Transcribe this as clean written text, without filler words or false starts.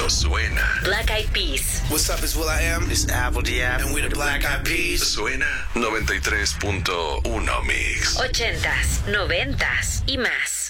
suena. Black Eyed Peas. What's up, it's will.i.am. It's Apple D.App. And we're the Black Eyed Peas. Suena 93.1 Mix. 80s, 90s y más.